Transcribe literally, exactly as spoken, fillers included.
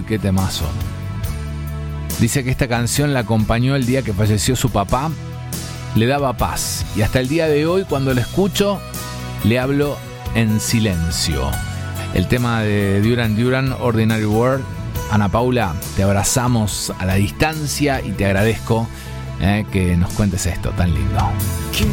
qué temazo. Dice que esta canción la acompañó el día que falleció su papá, le daba paz, y hasta el día de hoy cuando la escucho le hablo en silencio. El tema de Duran Duran, Ordinary World. Ana Paula, te abrazamos a la distancia y te agradezco eh, que nos cuentes esto tan lindo. Can